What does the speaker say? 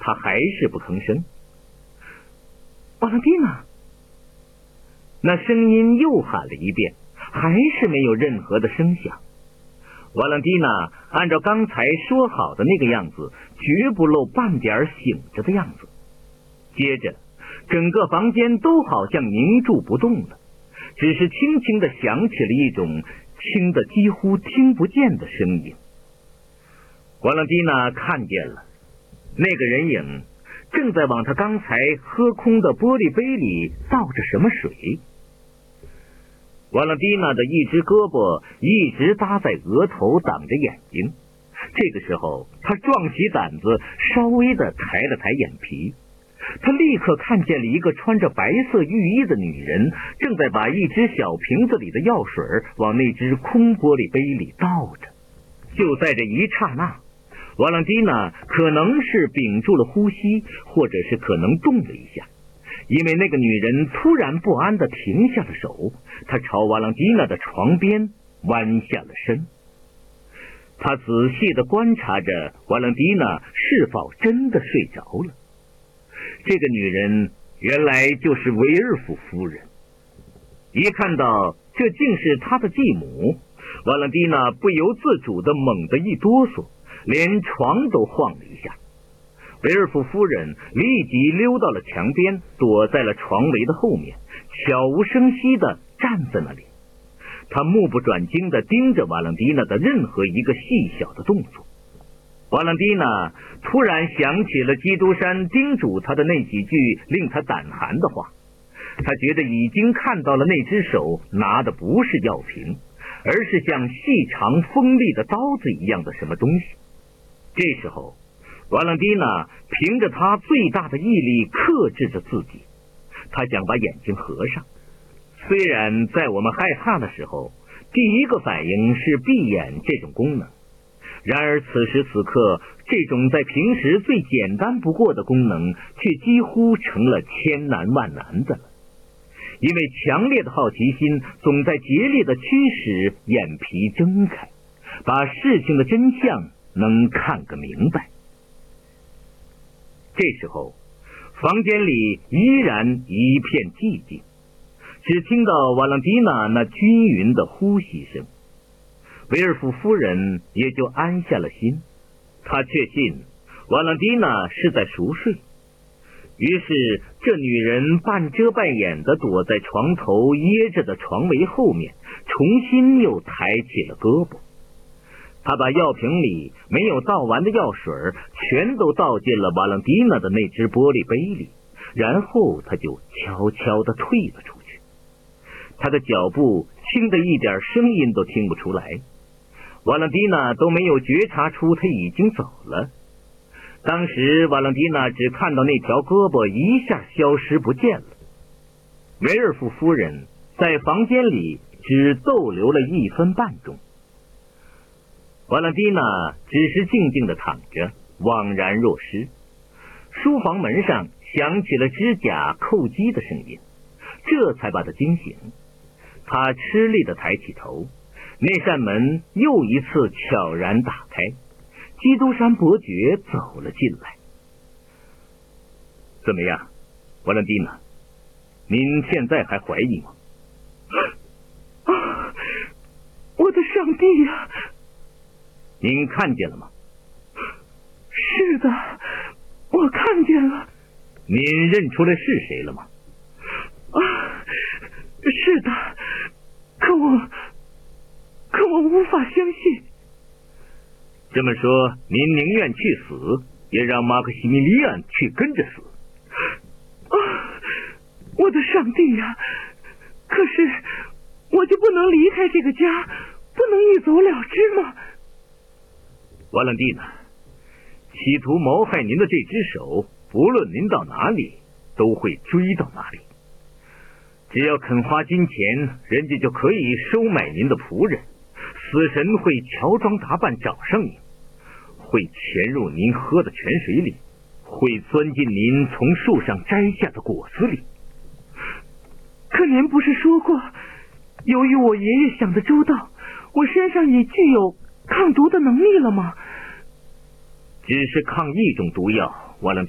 他还是不吭声。 瓦朗蒂娜， 那声音又喊了一遍，还是没有任何的声响。瓦朗蒂娜按照刚才说好的那个样子，绝不露半点醒着的样子。接着整个房间都好像凝住不动了，只是轻轻地响起了一种轻的几乎听不见的声音。瓦朗蒂娜看见了，那个人影正在往他刚才喝空的玻璃杯里倒着什么水。瓦朗蒂娜的一只胳膊一直搭在额头挡着眼睛，这个时候他壮起胆子，稍微的抬了抬眼皮，他立刻看见了一个穿着白色浴衣的女人，正在把一只小瓶子里的药水往那只空玻璃杯里倒着。就在这一刹那，瓦朗蒂娜可能是屏住了呼吸，或者是可能动了一下，因为那个女人突然不安地停下了手，她朝瓦朗蒂娜的床边弯下了身。她仔细地观察着瓦朗蒂娜是否真的睡着了。这个女人原来就是维尔夫夫人。一看到这竟是她的继母，瓦朗蒂娜不由自主地猛地一哆嗦，连床都晃了一下。维尔夫夫人立即溜到了墙边，躲在了床围的后面，悄无声息地站在那里。她目不转睛地盯着瓦朗蒂娜的任何一个细小的动作。瓦朗蒂娜突然想起了基督山叮嘱她的那几句令她胆寒的话，她觉得已经看到了那只手拿的不是药瓶，而是像细长锋利的刀子一样的什么东西。这时候瓦朗蒂娜凭着她最大的毅力克制着自己，她想把眼睛合上。虽然在我们害怕的时候，第一个反应是闭眼这种功能，然而此时此刻，这种在平时最简单不过的功能却几乎成了千难万难的了。因为强烈的好奇心总在竭力的驱使眼皮睁开，把事情的真相能看个明白。这时候房间里依然一片寂静，只听到瓦朗蒂娜那均匀的呼吸声。维尔夫夫人也就安下了心，她确信瓦朗蒂娜是在熟睡。于是这女人半遮半掩地躲在床头掖着的床围后面，重新又抬起了胳膊。她把药瓶里没有倒完的药水全都倒进了瓦朗蒂娜的那只玻璃杯里，然后她就悄悄地退了出去。她的脚步轻得一点声音都听不出来，瓦朗蒂娜都没有觉察出她已经走了。当时瓦朗蒂娜只看到那条胳膊一下消失不见了。维尔夫夫人在房间里只逗留了1分半钟。瓦朗蒂娜只是静静地躺着，惘然若失。书房门上响起了指甲叩击的声音，这才把她惊醒。她吃力地抬起头，那扇门又一次悄然打开，基督山伯爵走了进来。怎么样，瓦朗蒂娜，您现在还怀疑吗？ 我的上帝呀！ 您看见了吗？ 是的，我看见了。 您认出来是谁了吗？ 是的，可我无法相信。 这么说，您宁愿去死，也让马克西米利安去跟着死？ 我的上帝呀！可是我就不能离开这个家，不能一走了之吗？ 瓦朗蒂娜，企图谋害您的这只手，不论您到哪里，都会追到哪里。只要肯花金钱，人家就可以收买您的仆人，死神会乔装打扮找上您，会潜入您喝的泉水里，会钻进您从树上摘下的果子里。 可您不是说过，由于我爷爷想得周到，我身上已具有抗毒的能力了吗？ 只是抗一种毒药，瓦朗蒂娜。